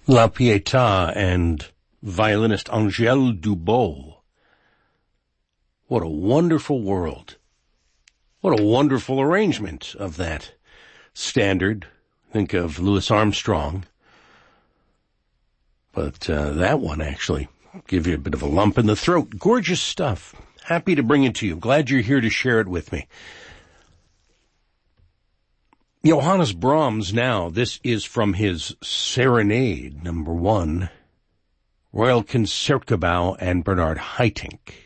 La Pietà and violinist Angèle Dubot. What a wonderful world. What a wonderful arrangement of that standard. Think of Louis Armstrong. But that one actually give you a bit of a lump in the throat. Gorgeous stuff. Happy to bring it to you. Glad you're here to share it with me. Johannes Brahms now. This is from his Serenade, number 1. Royal Concertgebouw and Bernard Haitink.